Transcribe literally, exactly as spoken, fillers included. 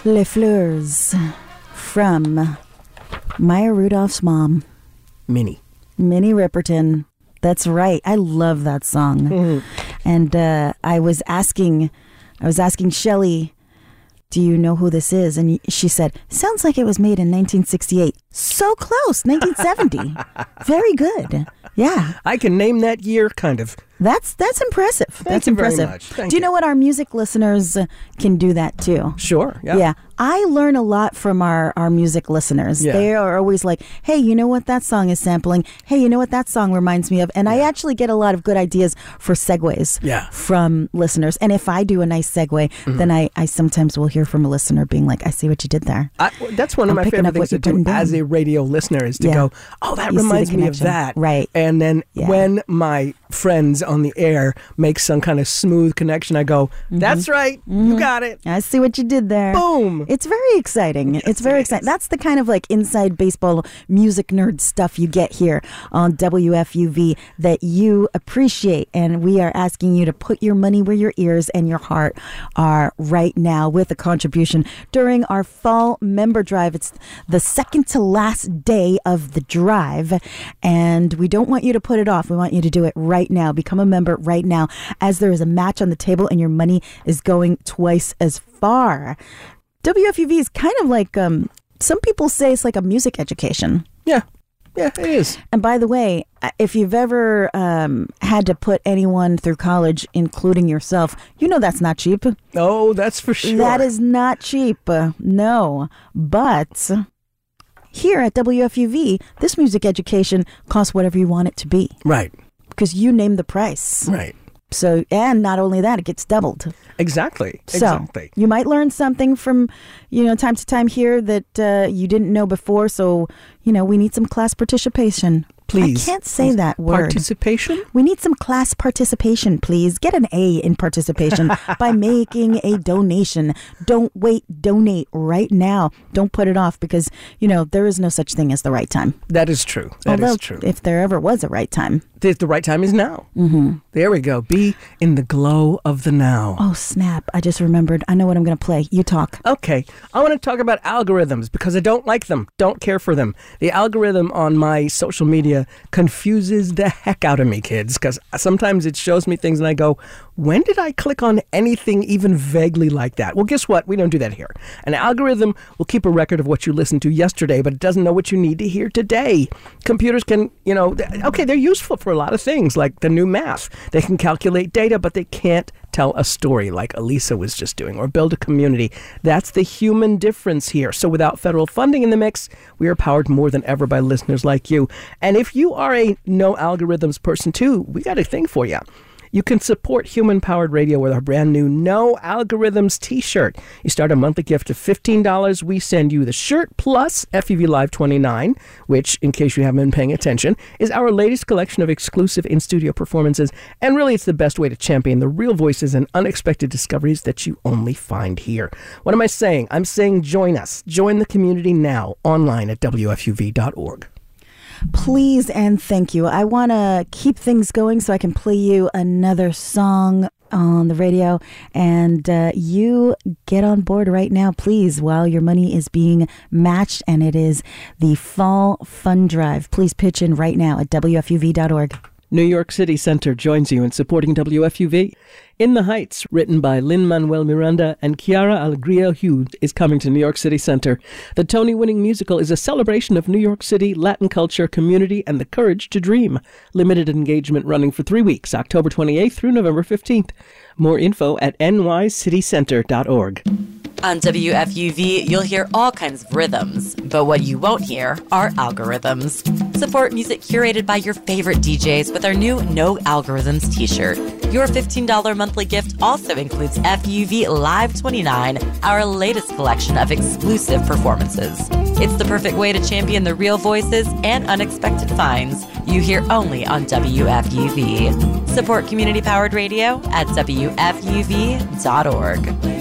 Les Fleurs from Maya Rudolph's mom. Minnie. Minnie Riperton. That's right. I love that song. Mm-hmm. And uh, I was asking, I was asking Shelley, do you know who this is? And she said, sounds like it was made in nineteen sixty-eight. So close, nineteen seventy. Very good. Yeah. I can name that year, kind of. That's that's impressive. Thank that's you impressive. Very much. Thank do you you know what? Our music listeners uh, can do that too. Sure. Yeah. Yeah. I learn a lot from our, our music listeners. Yeah. They are always like, hey, you know what that song is sampling? Hey, you know what that song reminds me of? And yeah. I actually get a lot of good ideas for segues yeah. from listeners. And if I do a nice segue, mm-hmm. then I, I sometimes will hear from a listener being like, I see what you did there. I, that's one of I'm my favorite things to do down. as a radio listener is to yeah. go, oh, that you reminds me of that. Right. And then yeah. when my friends on the air make some kind of smooth connection, I go, that's mm-hmm. right. Mm-hmm. You got it. I see what you did there. Boom. It's very exciting. Yes, it's very it exciting. That's the kind of like inside baseball music nerd stuff you get here on W F U V that you appreciate. And we are asking you to put your money where your ears and your heart are right now with a contribution during our fall member drive. It's the second to last day of the drive. And we don't want you to put it off. We want you to do it right now. Become a member right now, as there is a match on the table and your money is going twice as far. W F U V is kind of like, um, some people say it's like a music education. Yeah, yeah, it is. And by the way, if you've ever um, had to put anyone through college, including yourself, you know that's not cheap. Oh, that's for sure. That is not cheap. Uh, no. But here at W F U V, this music education costs whatever you want it to be. Right. Because you name the price. Right. So, and not only that, it gets doubled. Exactly. So, exactly. You might learn something from, you know, time to time here that uh, you didn't know before. So, you know, we need some class participation. Please. I can't say that word. Participation? We need some class participation, please. Get an A in participation by making a donation. Don't wait. Donate right now. Don't put it off because, you know, there is no such thing as the right time. That is true. That Although, is true. If there ever was a right time. The, the right time is now. Mm-hmm. There we go. Be in the glow of the now. Oh, snap. I just remembered. I know what I'm going to play. You talk. Okay. I want to talk about algorithms because I don't like them. Don't care for them. The algorithm on my social media confuses the heck out of me, kids, because sometimes it shows me things and I go, when did I click on anything even vaguely like that? Well, guess what? We don't do that here. An algorithm will keep a record of what you listened to yesterday, but it doesn't know what you need to hear today. Computers can, you know, okay, they're useful for a lot of things, like the new math. They can calculate data, but they can't tell a story like Elisa was just doing or build a community. That's the human difference here. So without federal funding in the mix, we are powered more than ever by listeners like you. And if you are a no algorithms person too, we got a thing for you. You can support human-powered radio with our brand new No Algorithms t-shirt. You start a monthly gift of fifteen dollars. We send you the shirt plus F U V Live twenty-nine, which, in case you haven't been paying attention, is our latest collection of exclusive in-studio performances. And really, it's the best way to champion the real voices and unexpected discoveries that you only find here. What am I saying? I'm saying join us. Join the community now online at W F U V dot org. Please and thank you. I want to keep things going so I can play you another song on the radio. And uh, you get on board right now, please, while your money is being matched. And it is the Fall Fund Drive. Please pitch in right now at W F U V dot org. New York City Center joins you in supporting W F U V. In the Heights, written by Lin-Manuel Miranda and Chiara Alegria Hughes, is coming to New York City Center. The Tony-winning musical is a celebration of New York City, Latin culture, community, and the courage to dream. Limited engagement running for three weeks, October twenty-eighth through November fifteenth. More info at N Y city center dot org. On W F U V, you'll hear all kinds of rhythms, but what you won't hear are algorithms. Support music curated by your favorite D Js with our new No Algorithms t-shirt. Your fifteen dollars monthly gift also includes F U V Live twenty-nine, our latest collection of exclusive performances. It's the perfect way to champion the real voices and unexpected finds you hear only on W F U V. Support community-powered radio at W F U V dot org.